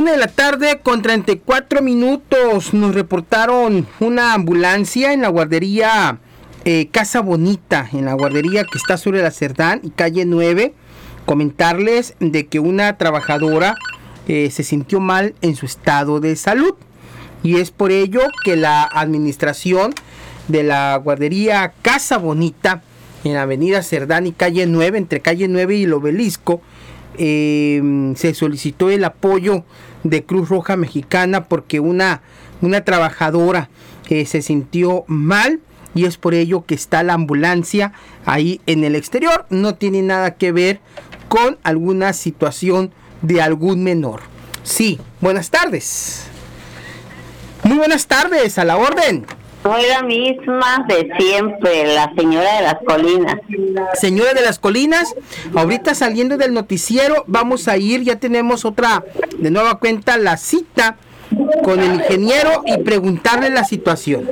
1:34 p.m. Nos reportaron una ambulancia en la guardería Casa Bonita, en la guardería que está sobre la Cerdán y calle 9. Comentarles de que una trabajadora se sintió mal en su estado de salud, y es por ello que la administración de la guardería Casa Bonita en la avenida Cerdán y calle 9, entre calle 9 y el Obelisco, se solicitó el apoyo de Cruz Roja Mexicana porque una trabajadora se sintió mal, y es por ello que está la ambulancia ahí en el exterior. No tiene nada que ver con alguna situación de algún menor. Sí, buenas tardes. Muy buenas tardes, a la orden. Soy la misma de siempre, la señora de las colinas. Señora de las colinas, ahorita saliendo del noticiero vamos a ir, ya tenemos otra, de nueva cuenta, la cita con el ingeniero y preguntarle la situación.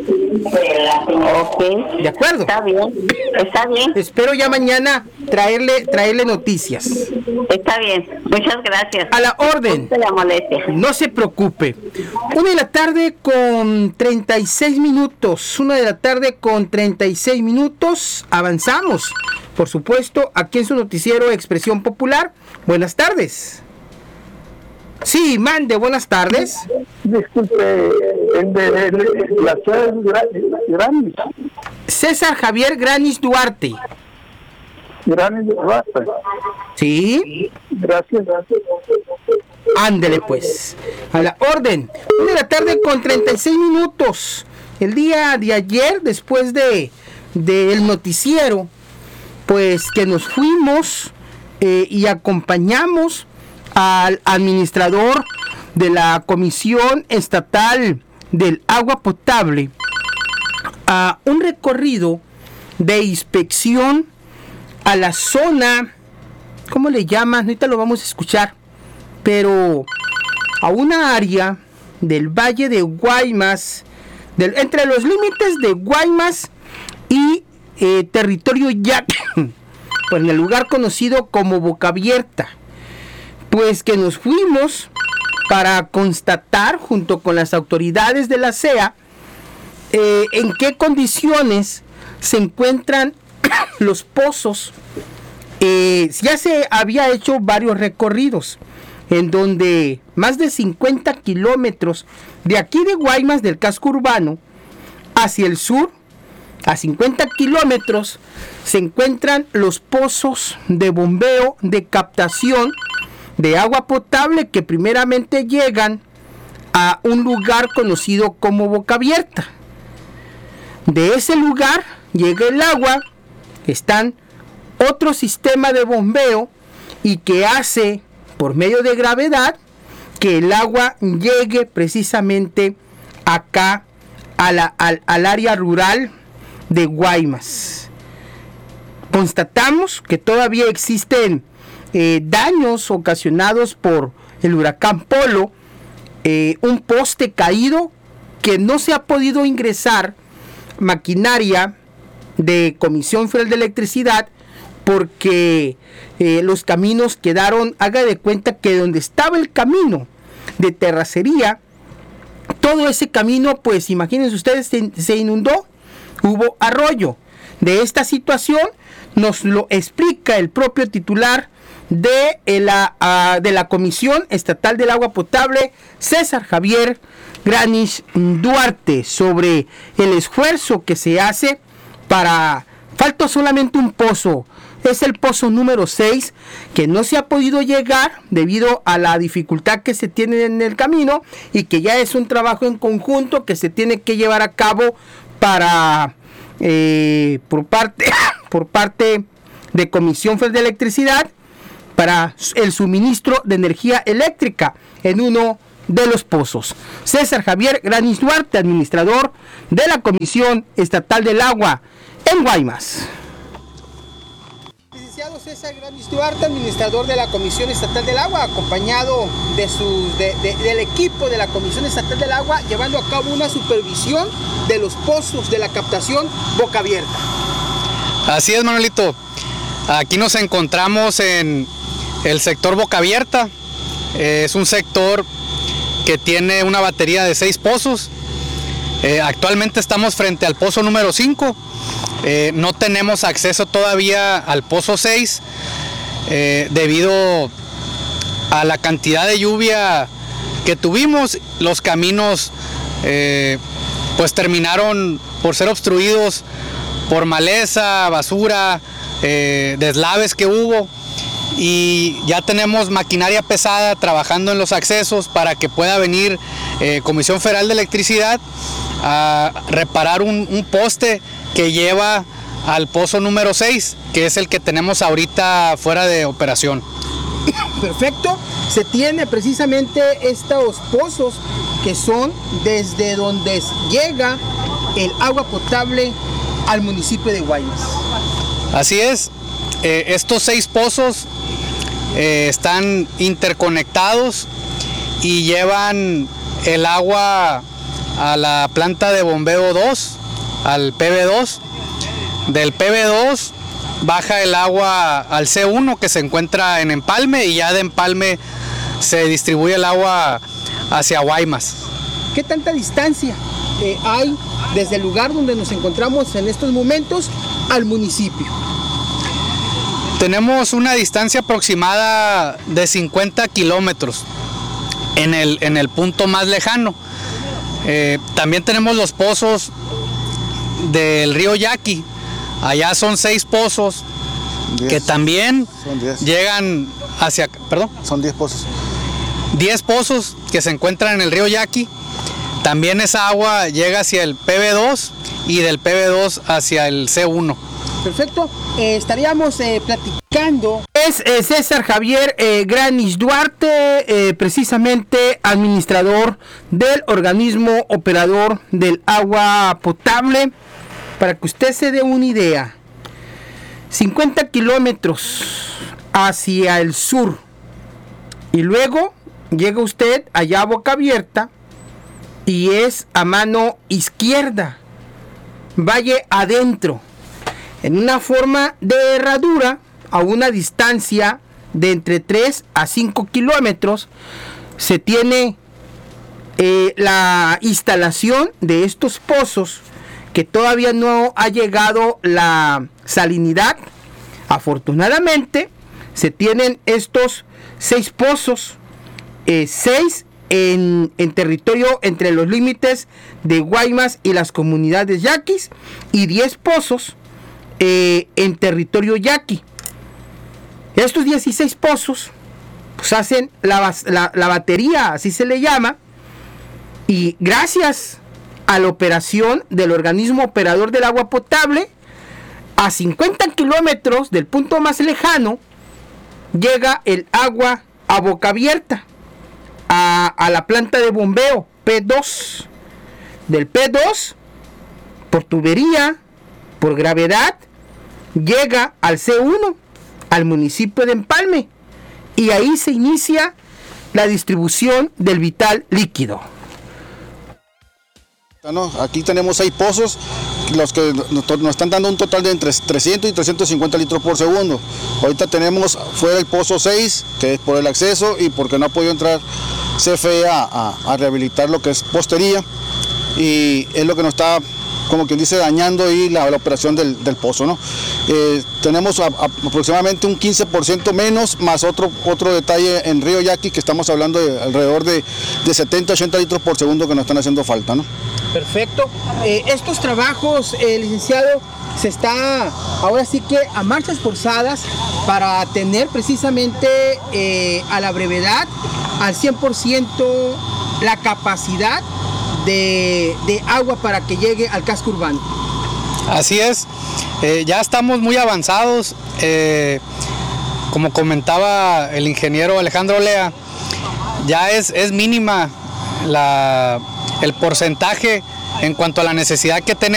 Ok. ¿De acuerdo? Está bien. Espero ya mañana traerle noticias. Está bien, muchas gracias. A la orden. No la molestia. No se preocupe. 1:36 p.m. 1:36 p.m. Avanzamos, por supuesto, aquí en su noticiero Expresión Popular. Buenas tardes. Sí, mande, buenas tardes. Disculpe, la ciudad Granis. César Javier Granis Duarte. Granis Duarte. Sí. Gracias. Ándele pues, a la orden. 1:36 p.m. El día de ayer, después del noticiero, pues que nos fuimos y acompañamos al administrador de la Comisión Estatal del Agua Potable a un recorrido de inspección a la zona, ¿cómo le llaman? Ahorita lo vamos a escuchar, pero a una área del Valle de Guaymas, entre los límites de Guaymas y territorio Yaque, pues en el lugar conocido como Boca Abierta. Pues que nos fuimos para constatar junto con las autoridades de la CEA en qué condiciones se encuentran los pozos. Ya se había hecho varios recorridos en donde más de 50 kilómetros de aquí de Guaymas, del casco urbano, hacia el sur, a 50 kilómetros, se encuentran los pozos de bombeo de captación de agua potable que primeramente llegan a un lugar conocido como Boca Abierta. De ese lugar llega el agua, están otro sistema de bombeo y que hace por medio de gravedad que el agua llegue precisamente acá al área rural de Guaymas. Constatamos que todavía existen daños ocasionados por el huracán Polo, un poste caído que no se ha podido ingresar maquinaria de Comisión Federal de Electricidad porque los caminos quedaron, haga de cuenta que donde estaba el camino de terracería, todo ese camino, pues imagínense ustedes, se inundó, hubo arroyo. De esta situación nos lo explica el propio titular de la Comisión Estatal del Agua Potable, César Javier Granis Duarte, sobre el esfuerzo que se hace para... Falta solamente un pozo, es el pozo número 6, que no se ha podido llegar debido a la dificultad que se tiene en el camino y que ya es un trabajo en conjunto que se tiene que llevar a cabo para por parte de Comisión Federal de Electricidad para el suministro de energía eléctrica en uno de los pozos. César Javier Granis Duarte, administrador de la Comisión Estatal del Agua en Guaymas. Licenciado César Granis Duarte, administrador de la Comisión Estatal del Agua, acompañado del equipo de la Comisión Estatal del Agua, llevando a cabo una supervisión de los pozos de la captación Boca Abierta. Así es, Manuelito. Aquí nos encontramos en el sector Boca Abierta, Es un sector que tiene una batería de 6 pozos. Actualmente estamos frente al pozo número 5. No tenemos acceso todavía al pozo 6 debido a la cantidad de lluvia que tuvimos. Los caminos pues terminaron por ser obstruidos por maleza, basura, deslaves que hubo, y ya tenemos maquinaria pesada trabajando en los accesos para que pueda venir Comisión Federal de Electricidad a reparar un poste que lleva al pozo número 6, que es el que tenemos ahorita fuera de operación. Perfecto, se tiene precisamente estos pozos que son desde donde llega el agua potable al municipio de Guaymas. Así es, estos 6 pozos están interconectados y llevan el agua a la planta de bombeo 2, al PB2. Del PB2 baja el agua al C1 que se encuentra en Empalme, y ya de Empalme se distribuye el agua hacia Guaymas. ¿Qué tanta distancia hay desde el lugar donde nos encontramos en estos momentos al municipio? Tenemos una distancia aproximada de 50 kilómetros en el punto más lejano. También tenemos los pozos del río Yaqui. Allá son 6 pozos 10, que también llegan hacia... ¿Perdón? Son 10 pozos. 10 pozos que se encuentran en el río Yaqui. También esa agua llega hacia el PB2 y del PB2 hacia el C1. Perfecto, estaríamos platicando. Es César Javier Granis Duarte, precisamente administrador del organismo operador del agua potable. Para que usted se dé una idea, 50 kilómetros hacia el sur, y luego llega usted allá a Boca Abierta y es a mano izquierda, valle adentro, en una forma de herradura a una distancia de entre 3 a 5 kilómetros. Se tiene la instalación de estos pozos, que todavía no ha llegado la salinidad. Afortunadamente se tienen estos 6 pozos, 6 en territorio entre los límites de Guaymas y las comunidades yaquis, y 10 pozos en territorio yaqui. Estos 16 pozos pues hacen la batería, así se le llama, y gracias a la operación del organismo operador del agua potable, a 50 kilómetros del punto más lejano llega el agua a Boca Abierta, a la planta de bombeo P2. Del P2, por tubería, por gravedad, llega al C1, al municipio de Empalme, y ahí se inicia la distribución del vital líquido. Aquí tenemos 6 pozos, los que nos están dando un total de entre 300 y 350 litros por segundo. Ahorita tenemos fuera el pozo 6, que es por el acceso y porque no ha podido entrar CFE a rehabilitar lo que es postería, y es lo que nos está, como quien dice, dañando ahí la operación del pozo, ¿no? Tenemos aproximadamente un 15% menos, más otro detalle en Río Yaqui, que estamos hablando de alrededor de 70 a 80 litros por segundo que nos están haciendo falta, ¿no? Perfecto. Estos trabajos, licenciado, se está ahora sí que a marchas forzadas para tener precisamente a la brevedad, al 100%, la capacidad de agua para que llegue al casco urbano. Así es, ya estamos muy avanzados. Como comentaba el ingeniero Alejandro Olea, ya es mínima el porcentaje en cuanto a la necesidad que tenemos.